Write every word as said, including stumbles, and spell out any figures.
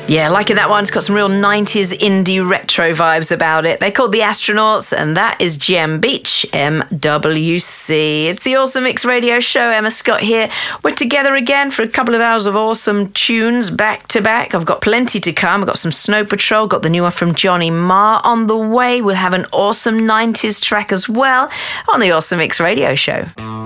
Yeah, liking that one. It's got some real nineties indie retro vibes about it. They're called The Astronauts, and that is Gem Beach, M W C. It's the Awesome Mix Radio Show. Emma Scott here. We're together again for a couple of hours of awesome tunes back to back. I've got plenty to come. I've got some Snow Patrol, got the new one from Johnny Marr on the way. We'll have an awesome nineties track as well on the Awesome Mix Radio Show.